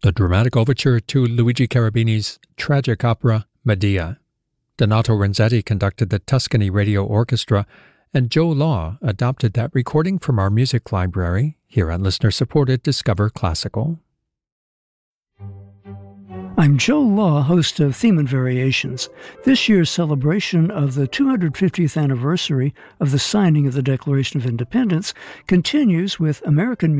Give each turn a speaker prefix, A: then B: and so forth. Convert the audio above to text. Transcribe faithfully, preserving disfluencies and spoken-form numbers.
A: the dramatic overture to Luigi Cherubini's tragic opera Medea. Donato Renzetti conducted the Tuscany Radio Orchestra, and Joe Law adopted that recording from our music library here on listener-supported Discover Classical.
B: I'm Joe Law, host of Theme and Variations. This year's celebration of the two hundred fiftieth anniversary of the signing of the Declaration of Independence continues with American